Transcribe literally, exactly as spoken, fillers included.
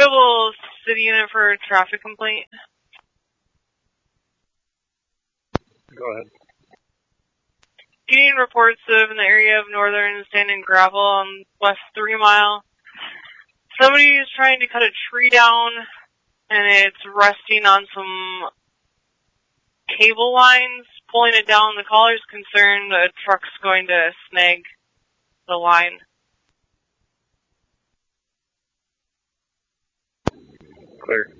Available city unit for a traffic complaint. Go ahead. Getting reports of in the area of Northern Sand and Gravel on West Three Mile. Somebody is trying to cut a tree down, and it's resting on some cable lines, pulling it down. The caller's concerned the truck's going to snag the line. Clear.